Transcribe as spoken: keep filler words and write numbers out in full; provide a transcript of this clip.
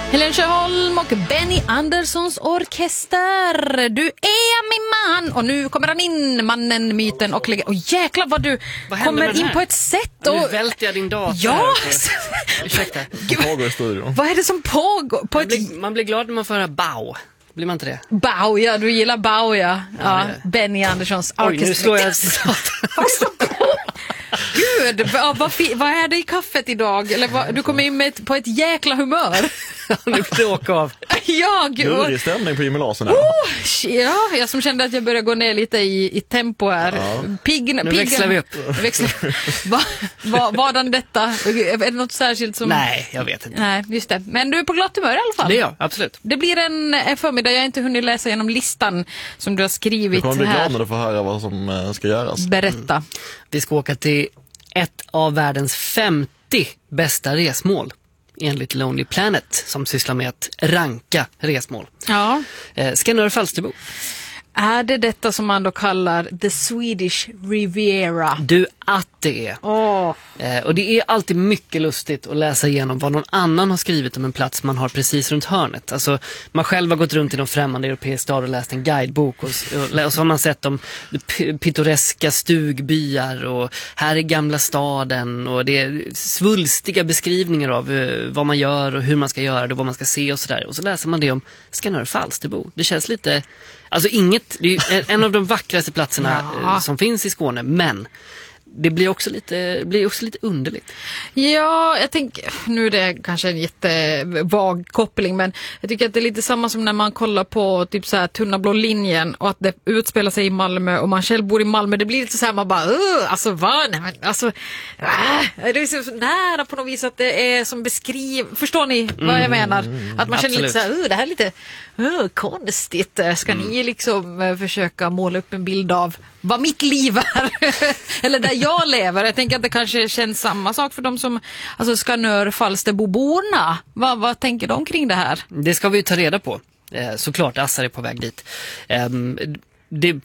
Helen Sjöholm och Benny Anderssons orkester. Du är min man. Och nu kommer han in, mannen, myten och legenden. Och jäklar vad du vad kommer in på ett sätt. Och... Nu välter jag din dator. Ja. Ursäkta. Vad är det som pågår? På man, ett... blir, man blir glad när man får höra bau. Blir man inte det? Bau, ja. Du gillar bau, ja. Ja, ja. Benny Anderssons orkester. Oj, nu slår jag... Gud, vad, vad, vad är det i kaffet idag? Eller vad, du kommer in med på ett jäkla humör. Nu får du åka av. Ja, gud. Nu är det stämning på gymnasiet här. Oh, ja, jag som kände att jag började gå ner lite i, i tempo här. Ja. Pigg, nu pigg, växlar vi upp. Växlar. Va, va, vadan detta? Är det något särskilt som... Nej, jag vet inte. Nej, just det. Men du är på glatt humör i alla fall. Det är jag, absolut. Det blir en, en förmiddag. Jag har inte hunnit läsa igenom listan som du har skrivit här. Du kommer bli glad när du får höra vad som ska göras. Berätta. Mm. Vi ska åka till ett av världens femtio bästa resmål enligt Lonely Planet, som sysslar med att ranka resmål. Ja. Eh, Skanör Falsterbo. Är det detta som man då kallar the Swedish Riviera? Du, att det är. Oh. Eh, och det är alltid mycket lustigt att läsa igenom vad någon annan har skrivit om en plats man har precis runt hörnet. Alltså, man själv har gått runt i någon främmande europeisk stad och läst en guidebok och, och, och så har man sett de p- pittoreska stugbyar och här är gamla staden och det är svulstiga beskrivningar av uh, vad man gör och hur man ska göra det och vad man ska se och sådär. Och så läser man det om Skanör Falsterbo. Det känns lite... Alltså inget, det är en av de vackraste platserna ja. som finns i Skåne, men det blir också lite, blir också lite underligt. Ja, jag tänker, nu är det kanske en jättevag koppling, men jag tycker att det är lite samma som när man kollar på typ så här Tunna blå linjen och att det utspelar sig i Malmö och man själv bor i Malmö. Det blir lite så här, man bara, alltså vad? Nej, men, alltså, äh, det är så nära på något vis att det är som beskriv, förstår ni mm, vad jag menar? Att man känner absolut. lite så här, det här är lite uh, konstigt. Ska mm. ni liksom uh, försöka måla upp en bild av vad mitt liv är? Eller där jag lever. Jag tänker att det kanske känns samma sak för de som, alltså Skanör Falsterboborna. Vad, vad tänker de kring det här? Det ska vi ju ta reda på. Eh, såklart, Assar är på väg dit. Eh, det